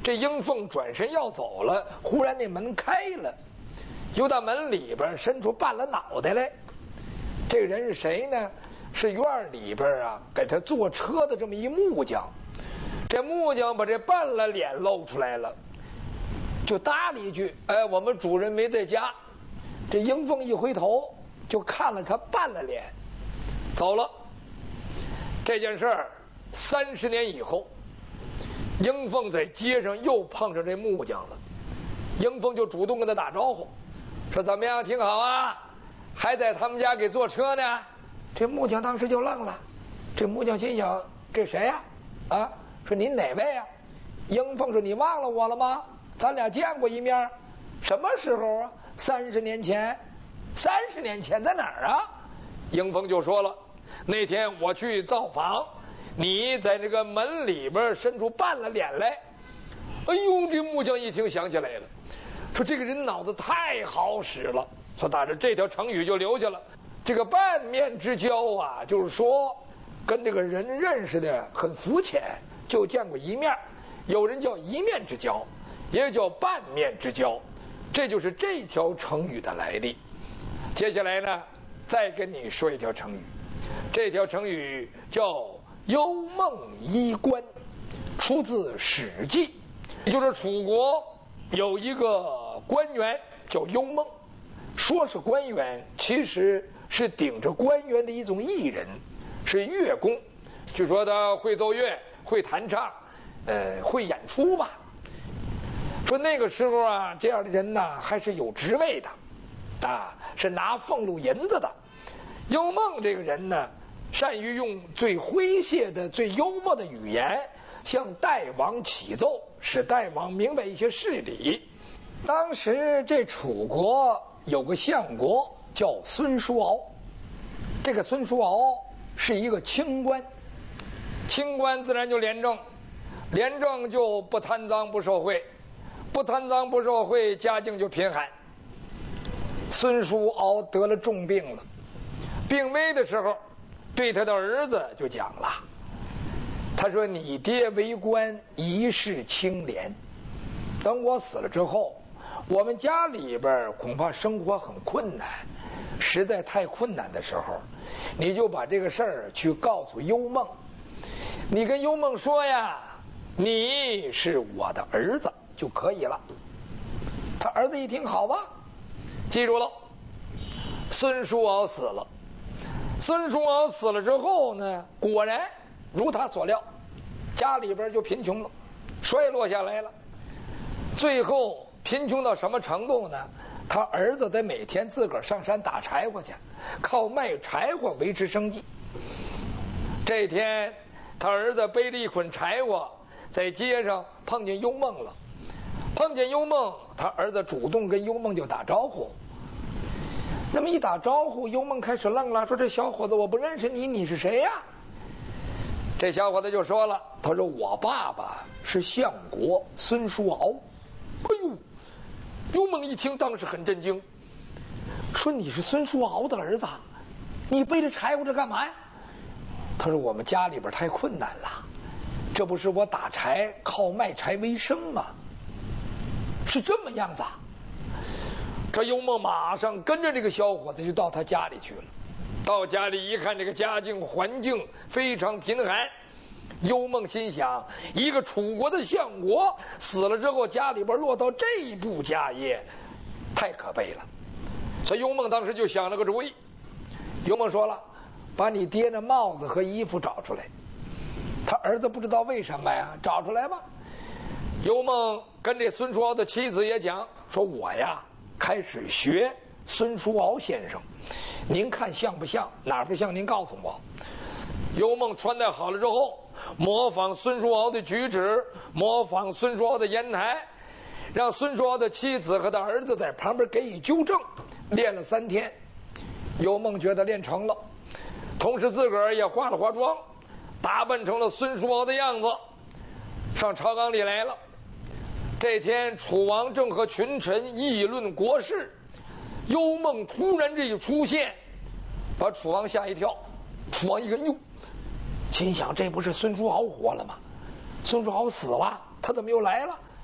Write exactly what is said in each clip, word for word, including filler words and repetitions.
这英凤转身要走了，忽然那门开了，就到门里边伸出半拉脑袋来。这个人是谁呢？是院里边啊给他坐车的这么一木匠。这木匠把这半拉脸露出来了，就搭了一句：“哎，我们主人没在家。”这英凤一回头就看了他半拉脸，走了。这件事儿三十年以后，英凤在街上又碰上这木匠了。英凤就主动跟他打招呼，说：“怎么样，挺好啊？还在他们家给坐车呢？”这木匠当时就愣了。这木匠心想：“这谁呀？啊？说您哪位呀？”英凤说：“你忘了我了吗？咱俩见过一面，什么时候啊？三十年前。三十年前在哪儿啊？”英凤就说了：“那天我去造访，你在这个门里边伸出半拉脸来。”哎呦，这木匠一听想起来了，说这个人脑子太好使了，说打着这条成语就留下了。这个半面之交啊，就是说跟这个人认识的很肤浅，就见过一面。有人叫一面之交，也叫半面之交，这就是这条成语的来历。接下来呢，再跟你说一条成语，这条成语叫幽梦衣冠，出自《史记》，也就是楚国有一个官员叫幽梦，说是官员，其实是顶着官员的一种艺人，是乐工。据说他会奏乐，会弹唱，呃，会演出吧。说那个时候啊，这样的人呢，还是有职位的，啊，是拿俸禄银子的。幽梦这个人呢，善于用最诙谐的、最幽默的语言向代王启奏，使代王明白一些事理。当时这楚国有个相国叫孙叔敖，这个孙叔敖是一个清官，清官自然就廉政，廉政就不贪赃不受贿，不贪赃不受贿，家境就贫寒。孙叔敖得了重病了，病危的时候，对他的儿子就讲了，他说：“你爹为官一世清廉，等我死了之后，我们家里边恐怕生活很困难，实在太困难的时候，你就把这个事儿去告诉幽梦，你跟幽梦说呀，你是我的儿子就可以了。”他儿子一听，好吧，记住了。孙叔敖死了，孙叔敖死了之后呢，果然如他所料，家里边就贫穷了，衰落下来了。最后贫穷到什么程度呢？他儿子得每天自个儿上山打柴火去，靠卖柴火维持生计。这天他儿子背了一捆柴火，在街上碰见幽梦了。碰见幽梦，他儿子主动跟幽梦就打招呼。那么一打招呼，幽梦开始愣了，说：“这小伙子，我不认识你，你是谁呀？”这小伙子就说了，他说：“我爸爸是相国孙叔敖。”哎呦，幽梦一听当时很震惊，说：“你是孙叔敖的儿子，你背着柴火这干嘛呀？”他说：“我们家里边太困难了，这不是我打柴靠卖柴为生吗？是这么样子啊。”这幽梦马上跟着这个小伙子就到他家里去了。到家里一看，这个家境环境非常贫寒。幽梦心想，一个楚国的相国死了之后，家里边落到这一步家业，太可悲了。所以幽梦当时就想了个主意。幽梦说了，把你爹的帽子和衣服找出来。他儿子不知道为什么呀，找出来吧。幽梦跟这孙叔敖的妻子也讲，说我呀开始学孙叔敖先生，您看像不像？哪不像您告诉我。幽梦穿戴好了之后，模仿孙叔敖的举止，模仿孙叔敖的言谈，让孙叔敖的妻子和他儿子在旁边给予纠正。练了三天，幽梦觉得练成了，同时自个儿也化了化妆，打扮成了孙叔敖的样子，上朝纲里来了。这天楚王正和群臣议论国事，幽梦突然这一出现，把楚王吓一跳。楚王一看，哟，心想这不是孙叔敖活了吗？孙叔敖死了，他怎么又来了？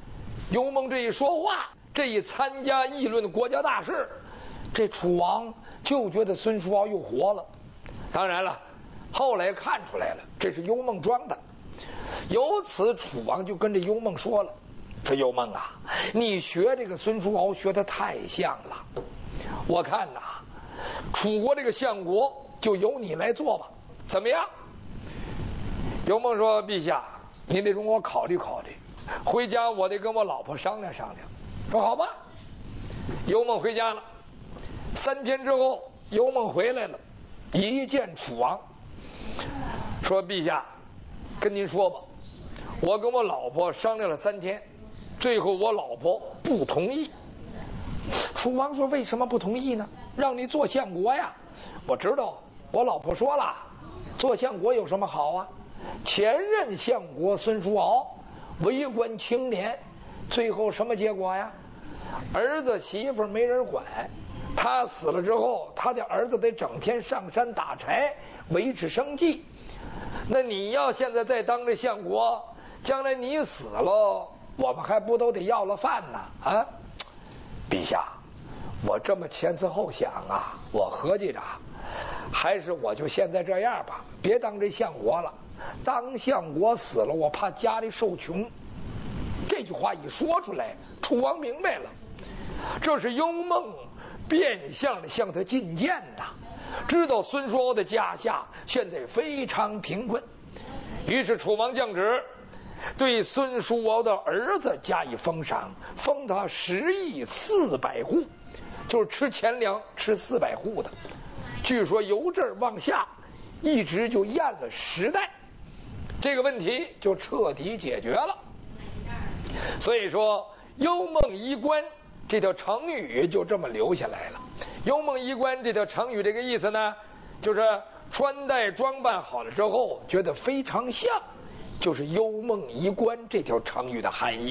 幽梦这一说话，这一参加议论国家大事，这楚王就觉得孙叔敖又活了。当然了，后来看出来了，这是幽梦装的。由此，楚王就跟这幽梦说了：“说幽梦啊，你学这个孙叔敖学得太像了。我看呐，楚国这个相国就由你来做吧，怎么样？”幽梦说：“陛下，您得容我考虑考虑，回家我得跟我老婆商量商量。”说好吧。幽梦回家了。三天之后，幽梦回来了，一见楚王，说：“陛下，跟您说吧，我跟我老婆商量了三天，最后我老婆不同意。”楚王说：“为什么不同意呢？让你做相国呀！我知道，我老婆说了，做相国有什么好啊？前任相国孙叔敖为官清廉，最后什么结果呀？儿子媳妇没人管，他死了之后，他的儿子得整天上山打柴维持生计。那你要现在再当这相国，将来你死了，我们还不都得要了饭呢？啊，陛下，我这么前思后想啊，我合计着，还是我就现在这样吧，别当这相国了。当相国死了，我怕家里受穷。”这句话一说出来，楚王明白了，这是幽梦变相的向他进谏呐，知道孙叔敖的家下现在非常贫困。于是楚王降旨，对孙叔敖的儿子加以封赏，封他十亿四百户，就是吃钱粮吃四百户的。据说由这儿往下一直就验了十代，这个问题就彻底解决了。所以说幽梦衣冠这条成语就这么留下来了。幽梦衣冠这条成语这个意思呢，就是穿戴装扮好了之后觉得非常像，就是幽梦衣冠这条成语的含义。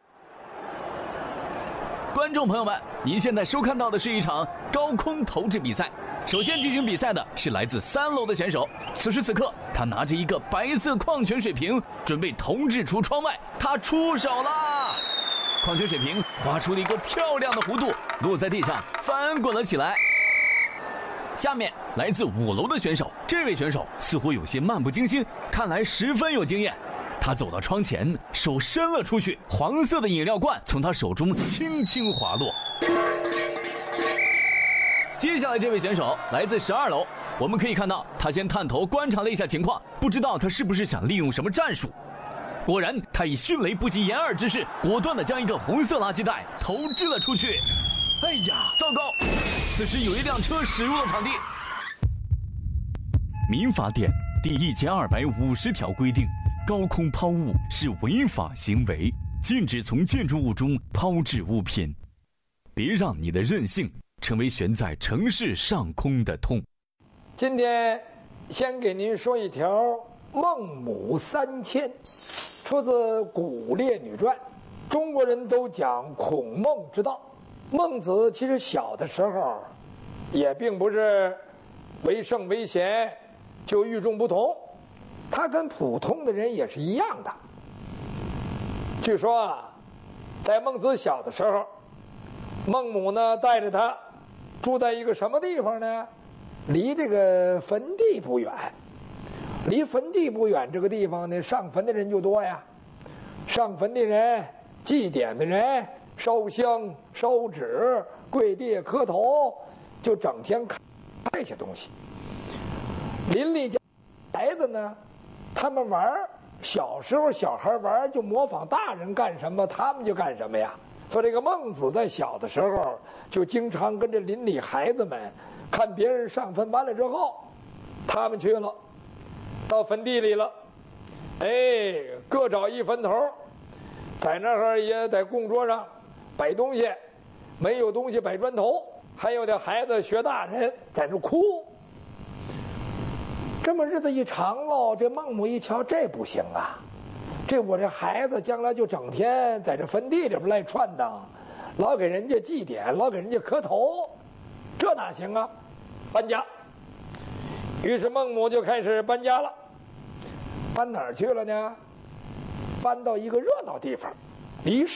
观众朋友们，您现在收看到的是一场高空投掷比赛。首先进行比赛的是来自三楼的选手，此时此刻他拿着一个白色矿泉水瓶，准备投掷出窗外。他出手了，矿泉水瓶划出了一个漂亮的弧度，落在地上翻滚了起来。下面来自五楼的选手，这位选手似乎有些漫不经心，看来十分有经验。他走到窗前，手伸了出去，黄色的饮料罐从他手中轻轻滑落。接下来这位选手来自十二楼，我们可以看到他先探头观察了一下情况，不知道他是不是想利用什么战术。果然，他以迅雷不及掩耳之势，果断地将一个红色垃圾袋投掷了出去。哎呀，糟糕！此时有一辆车驶入了场地。民法典第一千二百五十条规定，高空抛物是违法行为，禁止从建筑物中抛掷物品。别让你的任性成为悬在城市上空的痛。 今天先给您说一条孟母三迁，出自《古列女传》。中国人都讲孔孟之道，孟子其实小的时候也并不是为圣为贤就与众不同，他跟普通的人也是一样的。据说啊，在孟子小的时候，孟母呢带着他住在一个什么地方呢？离这个坟地不远。离坟地不远这个地方呢，上坟的人就多呀。上坟的人、祭典的人、烧香、烧纸、跪地磕头，就整天看这些东西。邻里家孩子呢，他们玩，小时候小孩玩就模仿大人干什么，他们就干什么呀。所以这个孟子在小的时候就经常跟着邻里孩子们看别人上坟，完了之后他们去了，到坟地里了，哎，各找一坟头，在那儿也在供桌上摆东西，没有东西摆砖头，还有的孩子学大人在那哭。这么日子一长喽，这孟母一瞧，这不行啊，这我这孩子将来就整天在这坟地里边来串荡，老给人家祭典，老给人家磕头，这哪行啊？搬家。于是孟母就开始搬家了。搬哪儿去了呢？搬到一个热闹地方，离